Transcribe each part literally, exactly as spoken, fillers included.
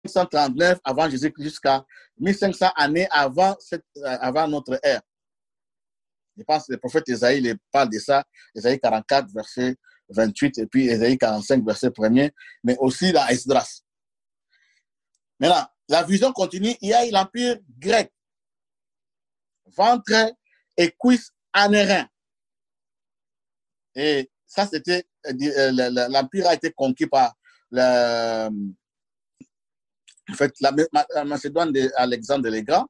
cent trente-neuf avant Jésus-Christ jusqu'à mille cinq cents années avant, cette, avant notre ère. Je pense que le prophète Ésaïe il parle de ça, Ésaïe quarante-quatre, verset vingt-huit, et puis Ésaïe quarante-cinq, verset premier, mais aussi dans Esdras. Maintenant, la vision continue, il y a l'empire grec, ventre et cuisse anérin. Et ça, c'était, l'empire a été conquis par le, en fait, la, la Macédoine d'Alexandre le Grand.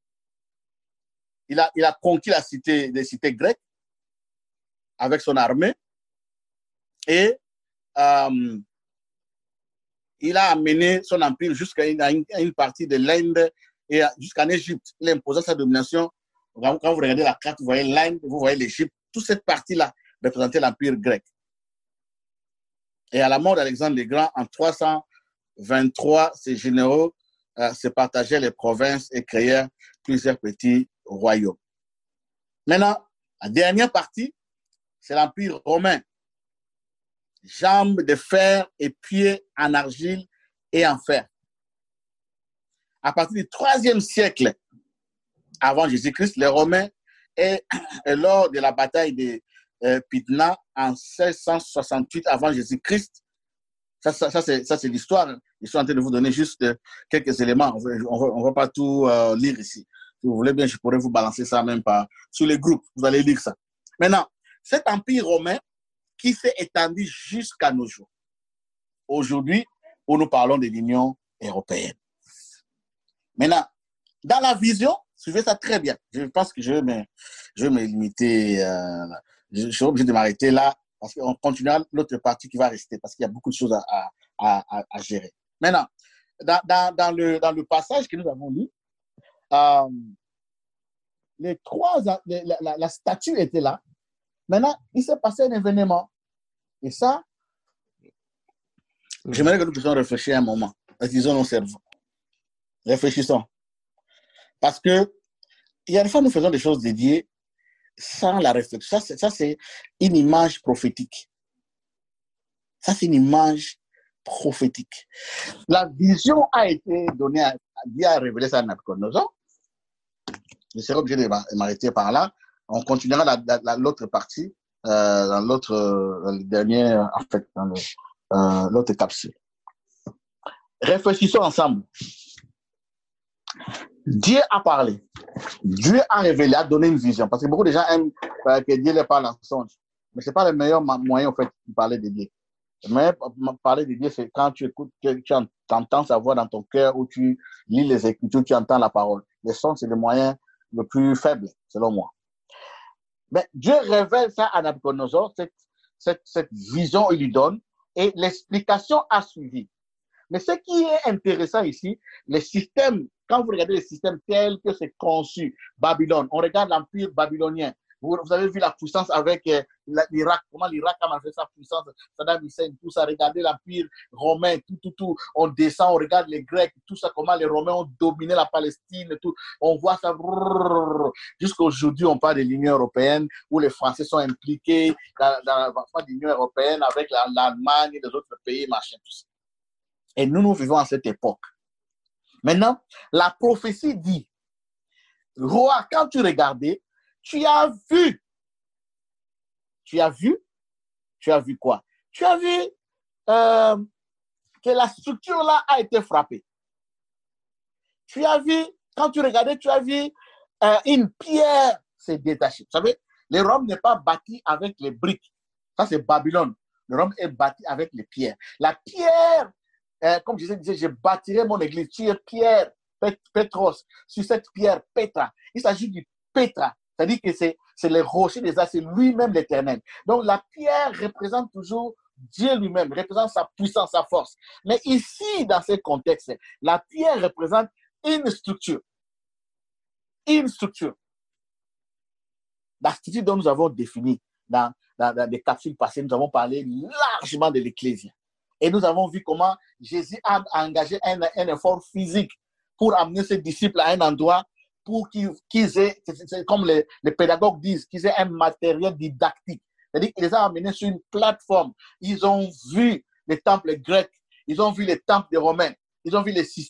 Il a, il a conquis la cité, les cités grecques avec son armée et euh, il a amené son empire jusqu'à une, une partie de l'Inde et jusqu'en Égypte. Il a imposé sa domination. Quand vous regardez la carte, vous voyez l'Inde, vous voyez l'Égypte. Toute cette partie-là représentait l'empire grec. Et à la mort d'Alexandre le Grand, en trois cent vingt-trois, ces généraux euh, se partageaient les provinces et créèrent plusieurs petits royaumes. Maintenant, la dernière partie, c'est l'empire romain. Jambes de fer et pieds en argile et en fer. À partir du troisième siècle avant Jésus-Christ, les Romains, et, et lors de la bataille de euh, Pydna en seize cent soixante-huit avant Jésus-Christ, ça, ça, ça c'est l'histoire. Je suis en train de vous donner juste euh, quelques éléments. On ne va pas tout euh, lire ici. Si vous voulez bien, je pourrais vous balancer ça même par, sur les groupes. Vous allez lire ça. Maintenant, cet empire romain qui s'est étendu jusqu'à nos jours. Aujourd'hui, où nous parlons de l'Union européenne. Maintenant, dans la vision, suivez ça très bien. Je pense que je vais me, je vais me limiter. Euh, je, je suis obligé de m'arrêter là parce qu'on continuera l'autre partie qui va rester parce qu'il y a beaucoup de choses à, à, à, à gérer. Maintenant, dans, dans, dans, le, dans le passage que nous avons lu, euh, les trois, les, la, la, la statue était là. Maintenant, il s'est passé un événement. Et ça, mmh. j'aimerais que nous puissions réfléchir un moment. Utilisons nos cerveaux. Réfléchissons. Parce que, il y a des fois, nous faisons des choses dédiées sans la réflexion. Ça, ça c'est une image prophétique. Ça, c'est une image prophétique. La vision a été donnée, à, Dieu a révélé ça à Nabucodonosor. Je serai obligé de m'arrêter par là. On continuera l'autre partie. Euh, dans l'autre euh, dernier, en fait, dans l'autre euh, capsule. Réfléchissons ensemble. Dieu a parlé. Dieu a révélé, a donné une vision. Parce que beaucoup de gens aiment euh, que Dieu leur parle en songe. Mais ce n'est pas le meilleur moyen, en fait, de parler de Dieu. Mais parler de Dieu, c'est quand tu écoutes, tu, tu entends sa voix dans ton cœur ou tu lis les Écritures, tu entends la parole. Les sons, c'est le moyen le plus faible, selon moi. Mais Dieu révèle ça à Nabucodonosor, cette, cette, cette vision, il lui donne, et l'explication a suivi. Mais ce qui est intéressant ici, les systèmes, quand vous regardez les systèmes tels que c'est conçu, Babylone, on regarde l'empire babylonien, vous, vous avez vu la puissance avec euh, l'Irak, comment l'Irak a fait sa puissance, Saddam Hussein, tout ça, regardez l'empire romain, tout, tout, tout, on descend, on regarde les Grecs, tout ça, comment les Romains ont dominé la Palestine, tout, on voit ça, jusqu'à aujourd'hui, on parle de l'Union européenne, où les Français sont impliqués dans, dans l'avancement de l'Union européenne avec l'Allemagne et les autres pays, machin, tout ça. Et nous, nous vivons à cette époque. Maintenant, la prophétie dit, roi, quand tu regardais, tu as vu. Tu as vu? Tu as vu quoi? Tu as vu euh, que la structure là a été frappée. Tu as vu, quand tu regardais, tu as vu euh, une pierre s'est détachée. Vous savez, le Rome n'est pas bâti avec les briques. Ça, c'est Babylone. Le Rome est bâti avec les pierres. La pierre, euh, comme je disais, je bâtirai mon église sur Pierre, Petros, sur cette pierre, Petra. Il s'agit du Petra. C'est-à-dire que c'est le rocher des c'est lui-même l'éternel. Donc la pierre représente toujours Dieu lui-même, représente sa puissance, sa force. Mais ici, dans ce contexte, la pierre représente une structure. Une structure. La structure dont nous avons défini dans, dans, dans des capsules passées, nous avons parlé largement de l'Ecclésia. Et nous avons vu comment Jésus a engagé un, un effort physique pour amener ses disciples à un endroit pour qu'ils qu'ils aient, c'est comme les, les pédagogues disent, qu'ils aient un matériel didactique. C'est-à-dire qu'ils les ont amenés sur une plateforme. Ils ont vu les temples grecs, ils ont vu les temples des Romains. ils ont vu les systèmes